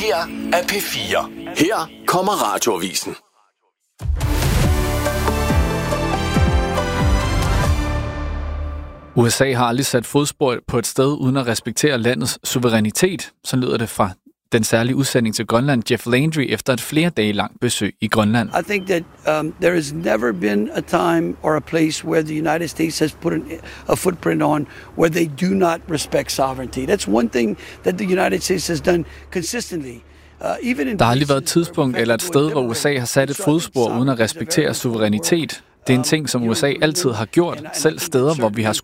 her er P4. Her kommer Radioavisen. USA har aldrig sat fodspor på et sted uden at respektere landets suverænitet. Så lyder det fra den særlige udsending til Grønland, Jeff Landry, efter et flere dage langt besøg i Grønland. I think that there has never been a time or a place where the United States has put a footprint on where they do not respect sovereignty. That's one thing that the United States has done consistently. Der har aldrig været et tidspunkt eller et sted, hvor USA har sat et fodspor uden at respektere suverænitet. Det er en ting, som USA altid har gjort, selv steder, hvor vi har